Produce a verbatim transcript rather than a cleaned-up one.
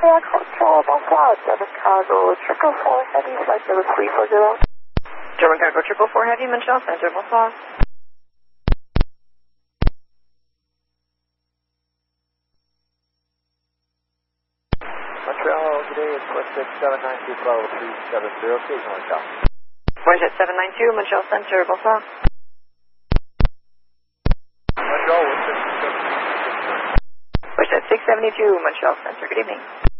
Quebec Hotel, bonsoir, German Cargo, triple four heavy, flight number three four zero. German Cargo, triple four heavy, Montreal Center, bonsoir. Montreal, today is WestJet seven nine two, Bravo three seven zero, occasional shot. WestJet seven nine two, Montreal Center, bonsoir. Montreal, WestJet six seven two. WestJet six seventy-two, Montreal Center, good evening.